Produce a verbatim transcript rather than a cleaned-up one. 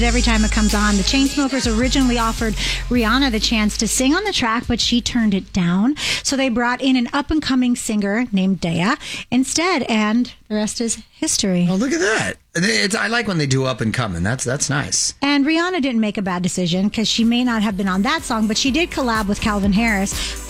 Every time it comes on. The Chainsmokers originally offered Rihanna the chance to sing on the track, but she turned it down. So they brought in an up-and-coming singer named Daya instead, and the rest is history. Oh, look at that. It's, I like when they do up and coming. That's that's nice. And Rihanna didn't make a bad decision because she may not have been on that song, but she did collab with Calvin Harris